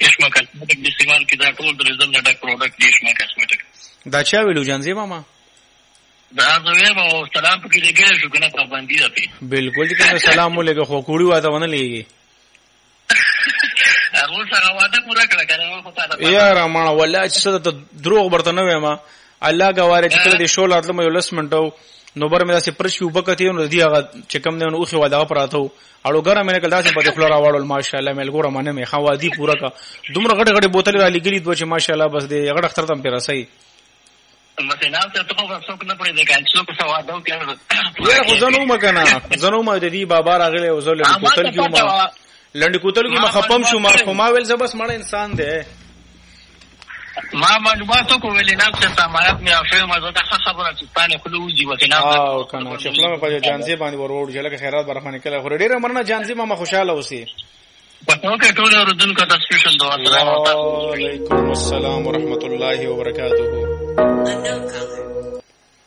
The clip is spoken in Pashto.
یشما کاسمیټک د استعمال کې دا ټول د رزلټ ډک پروډکټ دی یشما کاسمیټک. دا چا ویلو جانځي ماما؟ دا زویم او سلام پکې لګل شو کنه پابندي ده پی. بالکل چې کنه سلام ولګه خو کوړی واده ونه لګي. هغه سره واده پورا کړه کنه خو تا یا رحمان والله چې څه ته دروغ برته نه وایم الله غواره چې کله دې شو لاتلم یو لسمنټو نو بر مې داسې پرشي وبکته نو دی هغه چې کم نه نو خو واده پراته اړو ګره مې کله داسې په فلورا واړول ماشاءالله مې ګوره منه مې خوادي پورا کا دومره غټ غټ بوتل را لګري دوه چې ماشاءالله بس دې غټ اختر تم پر رسي مثلا ته ته په څوک نه پړې ده کله څوک څه واده کوي یا خو زنو مکنه زنو ما دې بابا راغله او زول بوتل کیو ما لنډ کوتل کې ما خپم شو ما خو ما ویل زبس مړ انسان دی ما معلوماتو کو ویل نه چې سمارت مې افه ما زه خبره چې پانه خلو وځي وکنه او کنه چې خپل په جانځي باندې ورور چې لکه خیرات برخانه کله خو ډیره مرنه جانځي ما خوشاله اوسې پتو کې ټول اردن کا تسبیحن دعا علیکم السلام ورحمت الله وبرکاته.